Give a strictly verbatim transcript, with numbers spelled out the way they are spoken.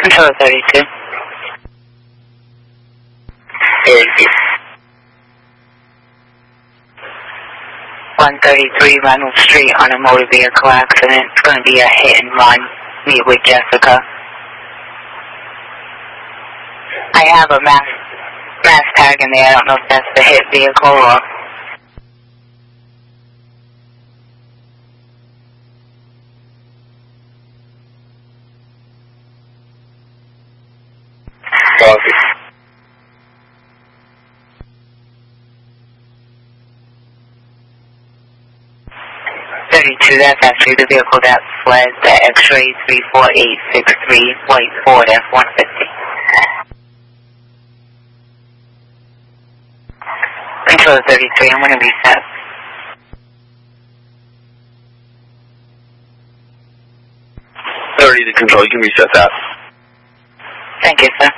Control thirty-two. thirty-two. one thirty-three Reynolds Street on a motor vehicle accident. It's going to be a hit and run. Meet with Jessica. I have a mass, mass tag in there. I don't know if that's the hit vehicle or... Copy. thirty-two, that's actually the vehicle that fled. The X-ray three four eight six three, white Ford F one fifty. Control thirty-three, I'm going to reset. thirty to control, you can reset that. Thank you, sir.